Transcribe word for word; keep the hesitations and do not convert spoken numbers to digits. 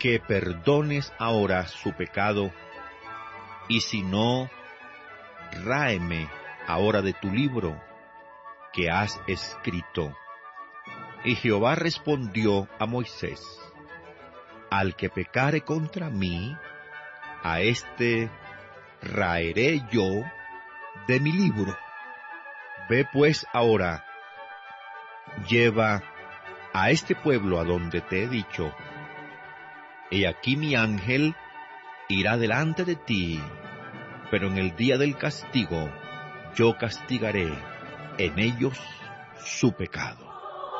que perdones ahora su pecado, y si no, ráeme ahora de tu libro que has escrito. Y Jehová respondió a Moisés: Al que pecare contra mí, a éste raeré yo de mi libro. Ve pues ahora, lleva a este pueblo a donde te he dicho. He aquí mi ángel irá delante de ti, pero en el día del castigo yo castigaré en ellos su pecado.